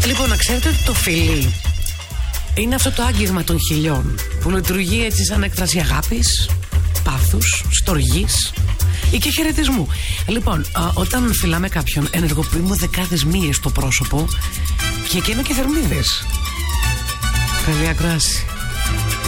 Λοιπόν, να ξέρετε ότι το φιλί είναι αυτό το άγγιγμα των χιλιών που λειτουργεί έτσι σαν έκφραση αγάπης, πάθους, στοργής ή και χαιρετισμού. Λοιπόν, όταν φυλάμε κάποιον, ενεργοποιούμε δεκάδες μύες στο πρόσωπο και εκείνο και θερμίδες. Καλή ακράση.